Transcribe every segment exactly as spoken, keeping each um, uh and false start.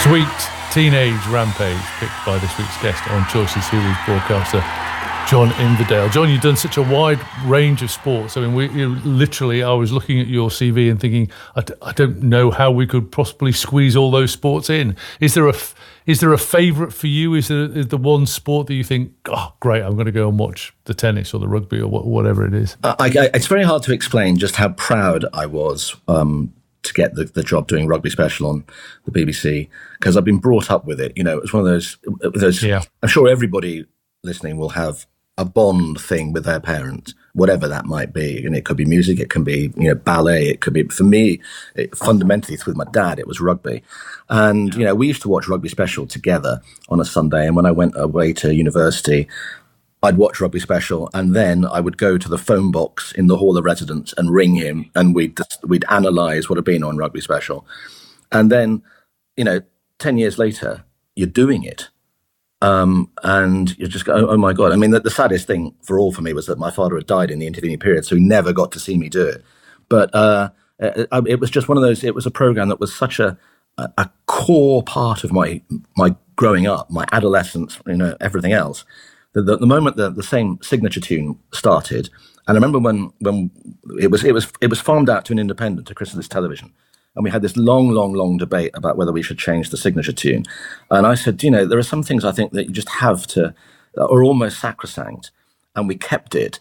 Sweet Teenage Rampage, picked by this week's guest on Choices Series broadcaster, John Inverdale. John, you've done such a wide range of sports. I mean, we you, literally, I was looking at your C V and thinking, I, d- I don't know how we could possibly squeeze all those sports in. Is there a f- is there a favourite for you? Is there is the one sport that you think, oh, great, I'm going to go and watch the tennis or the rugby or wh- whatever it is? I, I, it's very hard to explain just how proud I was um, to get the, the job doing Rugby Special on the B B C, because I've been brought up with it. You know, it was one of those, those yeah. I'm sure everybody listening will have a bond thing with their parents, whatever that might be. And it could be music, it can be, you know, ballet, it could be, for me, it, fundamentally with my dad, it was rugby. And, you know, we used to watch Rugby Special together on a Sunday. And when I went away to university, I'd watch Rugby Special, and then I would go to the phone box in the Hall of Residence and ring him, and we'd we'd analyse what had been on Rugby Special. And then, you know, ten years later, you're doing it. Um, and you just go, oh, oh my God. I mean, the, the saddest thing for all for me was that my father had died in the intervening period, so he never got to see me do it. But uh, it, it was just one of those, it was a program that was such a, a, a core part of my my growing up, my adolescence, you know, everything else. The, the, the moment the, the same signature tune started, and I remember when when it was it was it was farmed out to an independent, to Chrysalis Television. And we had this long, long, long debate about whether we should change the signature tune. And I said, you know, there are some things I think that you just have to, are almost sacrosanct. And we kept it.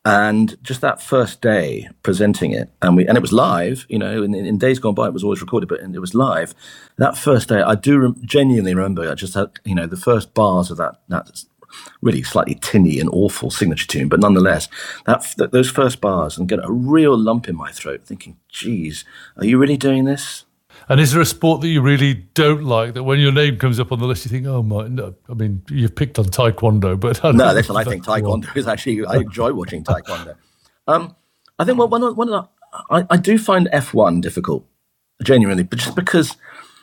And just that first day presenting it, and we and it was live, you know, in, in days gone by, it was always recorded, but it was live. That first day, I do re- genuinely remember, I just had, you know, the first bars of that, that really slightly tinny and awful signature tune, but nonetheless, that, that those first bars, and get a real lump in my throat, thinking, "Geez, are you really doing this?" And is there a sport that you really don't like, that when your name comes up on the list, you think, "Oh my, no"? I mean, you've picked on Taekwondo, but I no, listen, I think Taekwondo one. is actually, I enjoy watching Taekwondo. Um, I think well, one of, one of the, I, I do find F one difficult, genuinely, but just because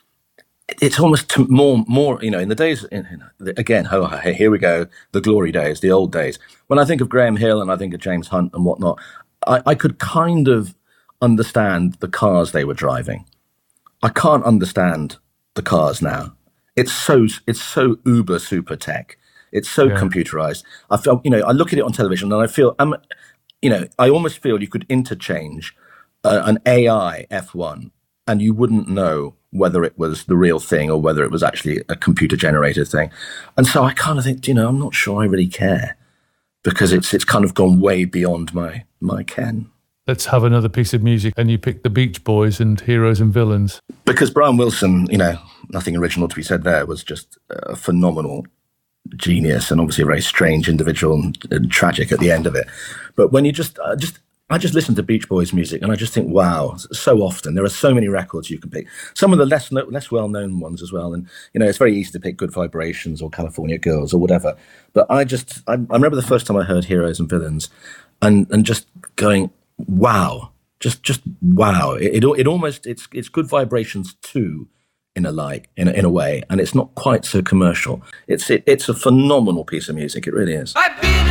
it's almost more, more, you know, in the days, in, in, again, oh, here we go, the glory days, the old days. When I think of Graham Hill and I think of James Hunt and whatnot, I, I could kind of understand the cars they were driving. I can't understand the cars now. It's so, it's so uber super tech. It's so yeah. computerized. I feel, you know, I look at it on television and I feel, I'm, you know, I almost feel you could interchange uh, an A I F one and you wouldn't know whether it was the real thing or whether it was actually a computer-generated thing. And so I kind of think, you know, I'm not sure I really care, because it's it's kind of gone way beyond my my ken. Let's have another piece of music, and you picked the Beach Boys and Heroes and Villains. Because Brian Wilson, you know, nothing original to be said there, was just a phenomenal genius and obviously a very strange individual and, and tragic at the end of it. But when you just, uh, just I just listen to Beach Boys music and I just think, wow, so often there are so many records you can pick. Some of the less less well-known ones as well. And, you know, it's very easy to pick Good Vibrations or California Girls or whatever. But I just, I, I remember the first time I heard Heroes and Villains and, and just going, wow, just just wow. It, it, it almost, it's it's Good Vibrations too, in a like, in a, in a way. And it's not quite so commercial. It's it, it's a phenomenal piece of music. It really is. I've been